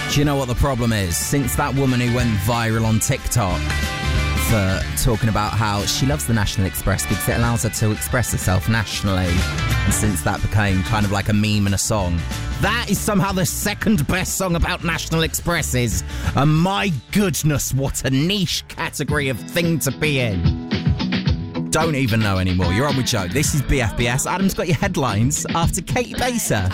Do you know what the problem is? Since that woman who went viral on TikTok for talking about how she loves the National Express because it allows her to express herself nationally, and since that became kind of like a meme and a song, that is somehow the second best song about National Expresses. And my goodness, what a niche category of thing to be in. Don't even know anymore. You're on with Joe. This is BFBS. Adam's got your headlines after Katie Baser.